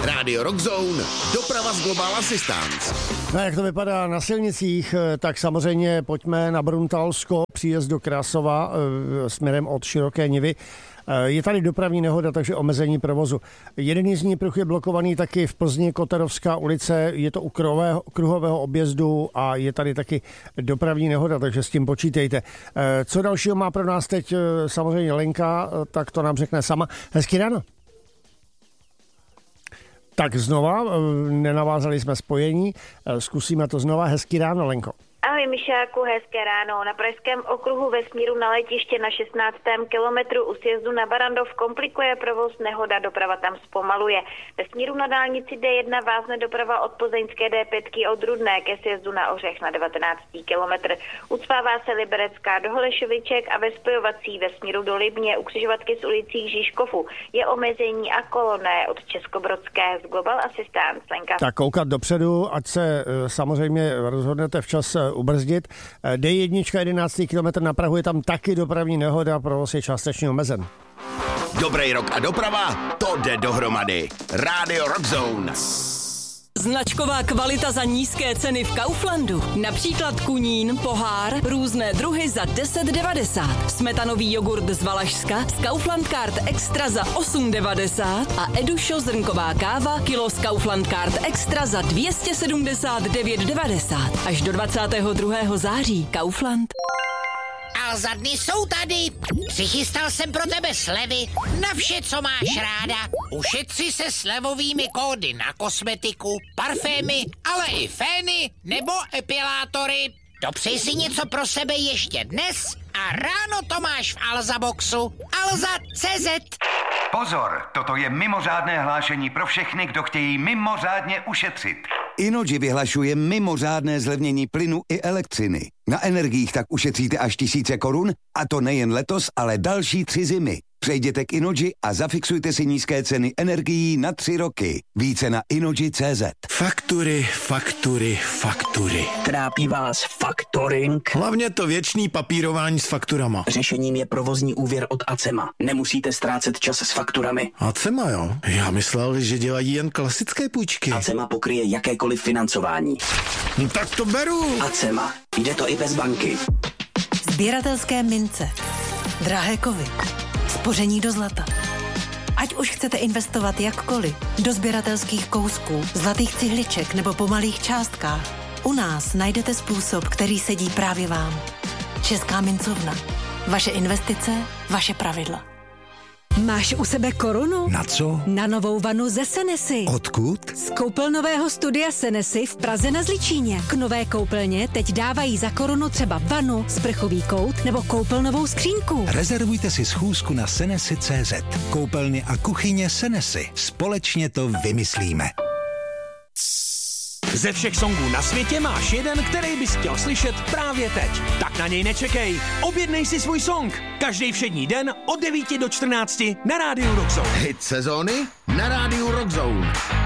Radio Rockzone, doprava z Global Assistance. No, jak to vypadá na silnicích, tak samozřejmě pojďme na Bruntalsko, příjezd do Krasova směrem od Široké Nivy. Je tady dopravní nehoda, takže omezení provozu. Jeden jízdní pruh je blokovaný taky v Plzni, Koterovská ulice, je to u kruhového objezdu a je tady taky dopravní nehoda, takže s tím počítejte. Co dalšího má pro nás teď samozřejmě Lenka, tak to nám řekne sama. Hezký ráno. Tak znova, nenavázali jsme spojení, zkusíme to znova. Hezký ráno, Lenko. Ahoj Mišáku, hezké ráno. Na pražském okruhu ve směru na letiště na 16. kilometru u sjezdu na Barandov komplikuje provoz nehoda, doprava tam zpomaluje. Ve směru na dálnici D1 vázne doprava od plzeňské D5 od Rudné ke sjezdu na Ořech na 19. kilometr. Ucpává se Liberecká do Holešoviček a ve spojovací ve směru do Libně u křižovatky s ulicí Žižkovu je omezení a koloné od Českobrodské z Global Assistance. Lenka. Tak koukat dopředu, ať se samozřejmě rozhodnete včas ubrzdit. D1, 11. kilometr na Prahu, je tam taky dopravní nehoda, provoz je částečně omezen. Dobrý rok a doprava, to jde dohromady. Radio Rockzone. Značková kvalita za nízké ceny v Kauflandu. Například kunín, pohár, různé druhy za 10,90. Smetanový jogurt z Valašska z Kaufland Card Extra za 8,90 a Edušo zrnková káva kilo z Kaufland Card Extra za 279,90. Až do 22. září. Kaufland. A za dny jsou tady. Přichystal jsem pro tebe slevy na vše, co máš ráda. Ušetři se slevovými kódy na kosmetiku, parfémy, ale i fény nebo epilátory. Dopřej si něco pro sebe ještě dnes a ráno to máš v Alza Boxu. Alza.cz. Pozor, toto je mimořádné hlášení pro všechny, kdo chtějí mimořádně ušetřit. Innogy vyhlašuje mimořádné zlevnění plynu i elektřiny. Na energiích tak ušetříte až 1000 korun, a to nejen letos, ale další 3 zimy. Přejděte k Innogy a zafixujte si nízké ceny energií na 3 roky. Více na Innogy.cz. Faktury. Trápí vás faktoring? Hlavně to věčný papírování s fakturama. Řešením je provozní úvěr od Acema. Nemusíte ztrácet čas s fakturami. Acema, jo? Já myslel, že dělají jen klasické půjčky. Acema pokryje jakékoliv financování. No tak to beru. Acema. Jde to i bez banky. Sběratelské mince. Drahé kovy. Spoření do zlata. Ať už chcete investovat jakkoliv, do sběratelských kousků, zlatých cihliček nebo po malých částkách, u nás najdete způsob, který sedí právě vám. Česká mincovna. Vaše investice, vaše pravidla. Máš u sebe korunu? Na co? Na novou vanu ze Senesy. Odkud? Z koupelnového studia Senesy v Praze na Zličíně. K nové koupelně teď dávají za korunu třeba vanu, sprchový kout nebo koupelnovou skříňku. Rezervujte si schůzku na Senesy.cz. Koupelny a kuchyně Senesy. Společně to vymyslíme. Ze všech songů na světě máš jeden, který bys chtěl slyšet právě teď. Tak na něj nečekej. Objednej si svůj song. Každý všední den od 9 do 14 na Rádiu Rockzone. Hit sezóny na Rádiu Rockzone.